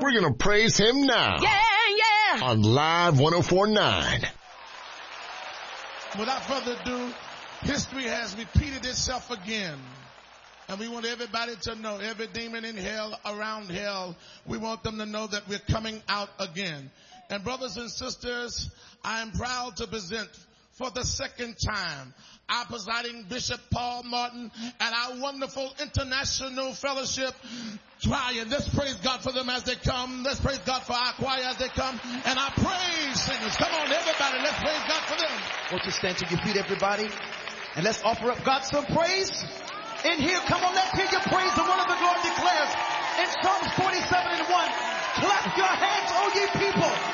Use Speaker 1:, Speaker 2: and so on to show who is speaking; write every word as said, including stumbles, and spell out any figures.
Speaker 1: we're going to praise him now.
Speaker 2: Yeah, yeah.
Speaker 1: On Live one oh four point nine.
Speaker 3: Without further ado, history has repeated itself again. And we want everybody to know, every demon in hell, around hell, we want them to know that we're coming out again. And brothers and sisters, I am proud to present for the second time our presiding Bishop Paul Martin and our wonderful international fellowship triad. Let's praise God for them as they come. Let's praise God for our choir as they come. And our praise singers. Come on, everybody, let's praise God for them.
Speaker 4: Won't you stand to your feet, everybody? And let's offer up God some praise. In here, come on, let's hear your praise. The word of the Lord declares in Psalms forty-seven and one, clap your hands, O ye people.